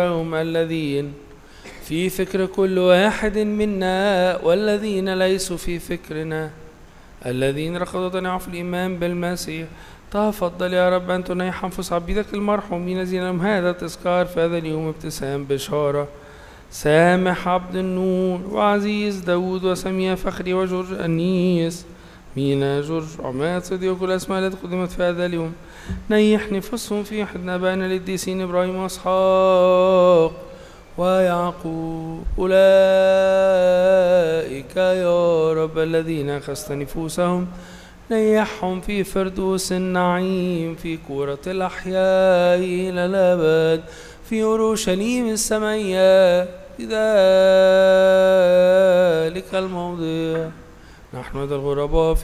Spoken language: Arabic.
هم الذين في فكر كل واحد منا والذين ليسوا في فكرنا، الذين رقدوا تنعوا في الإيمان بالمسيح. تفضل يا رب أن تنيح أنفس عبيدك المرحومين الذين لهم هذا التذكار في هذا اليوم ابتسام بشارة. سامح عبد النور وعزيز داود وسمية فخري وجورج أنيس مينا جورج عماد صديق وكل الأسماء التي قدمت في هذا اليوم. نيح نفوسهم في حضن آبائنا القديسين إبراهيم وإسحاق ويعقوب، أولئك يا رب الذين أخذت نفوسهم نيحهم في فردوس النعيم في كورة الأحياء إلى الأبد في أورشليم السمائية في ذلك الموضع. نحن الغرباء